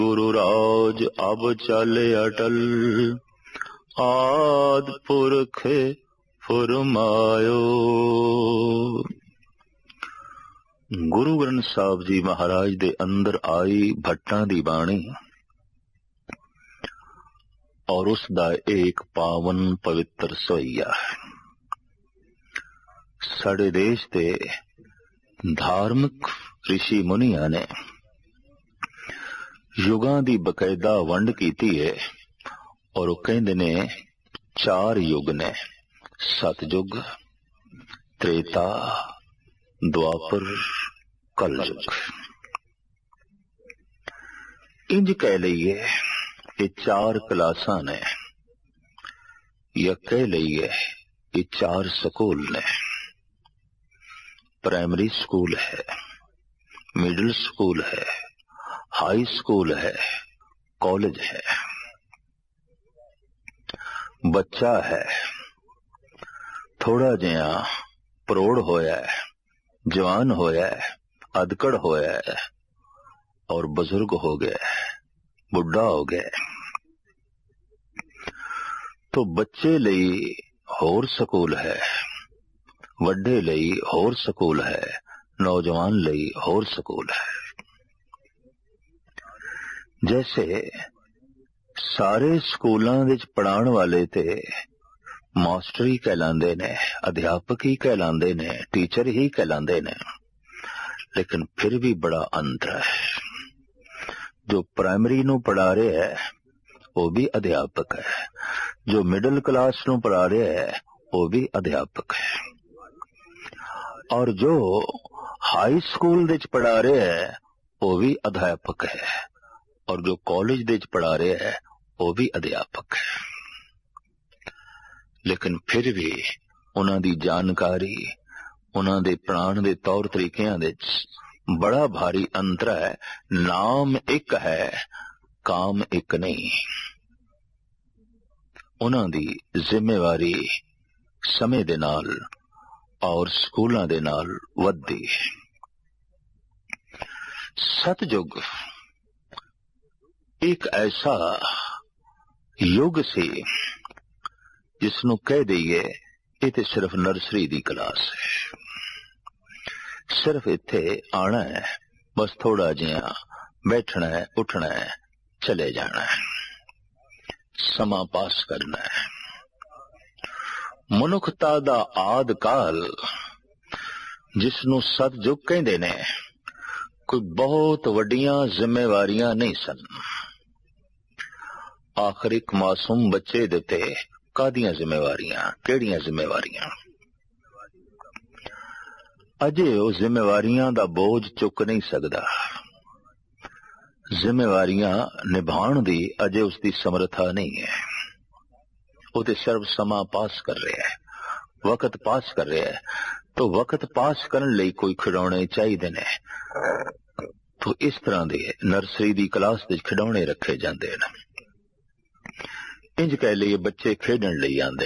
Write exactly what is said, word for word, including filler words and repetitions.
गुरु राज अब चल अटल, आद पुरख फुरमायो। गुरु ग्रंथ साहब जी महाराज दे अंदर आई भट्टां दी बाणी और उसदा एक पावन पवित्र सवैया है। साडे देश दे धार्मिक ऋषि मुनिया ने युगां दी बकायदा वंड कीती है और वो कहंदे ने चार युग ने, सतयुग, त्रेता, द्वापर, कलयुग। इंज कह लीए ये चार क्लासां ने या कह लीए ये चार स्कूल ने। प्राइमरी स्कूल है, मिडिल स्कूल है, हाई स्कूल है, कॉलेज है। बच्चा है, थोड़ा जिहा प्रौढ़ होया है, जवान होया है, अधकड़ होया है और बुजुर्ग हो गया है, बुढ़ा हो गया है। तो बच्चे लई होर स्कूल है, वड्डे लई होर स्कूल है, नौजवान लई होर स्कूल है। जैसे सारे स्कूलों विच पढ़ाण वाले ते मास्टर ही कहलांदे ने, अध्यापक ही कहलांदे ने, टीचर ही कहलांदे ने, लेकिन फिर भी बड़ा अंतर है। जो प्राइमरी नू पढ़ा रहे है वो भी अध्यापक है, जो मिडिल क्लास नू पढ़ा रहे है वो भी अध्यापक है, और जो हाई स्कूल विच पढ़ा रहे है वो भी अध्यापक है, और जो कॉलेज विच पढ़ा रहे है वो भी अध्यापक है। लेकिन फिर भी उन्हां दी जानकारी, उन्हां दे पढ़ाण दे तौर तरीकिਆਂ विच बड़ा भारी अंतर है। नाम एक है, काम एक नहीं। उन्हां दी जिम्मेवारी समय दे नाल और स्कूलों दे नाल वधदी है। सतयुग एक ऐसा युग सी जिसनों कह दईए ये तो सिर्फ नर्सरी दी क्लास है, सिर्फ इत्थे आना है, बस थोड़ा जिहा बैठना है, उठना है, चले जाना है, समा पास करना है। मनुखता दा आद काल जिसनों सतयुग कहंदे ने, कोई बहुत वड्डियां जिम्मेवारियां नहीं सन। आखिर एक मासूम बच्चे देते कादियां जिम्मेवारियां, केड़ियां जिम्मेवारियां? अजे वो जिम्मेवारियां दा बोझ चुक नहीं सकदा। जिम्मेवारियां निभाण दी अजे उसकी समर्था नहीं है। वो तो सिर्फ समा पास कर रहा है, वक्त पास कर रहा है। तो वक्त पास करने लई कोई खिडौने चाहिए ने, तो इस तरह दे नर्सरी दी क्लास विच खिडौने रखे जांदे ने। इंज कह लिए बच्चे खेडण लई आंदे